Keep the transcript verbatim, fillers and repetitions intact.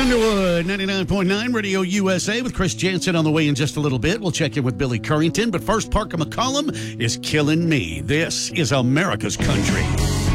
Underwood, ninety-nine point nine Radio U S A with Chris Jansen on the way in just a little bit. We'll check in with Billy Currington. But first, Parker McCollum is killing me. This is America's Country.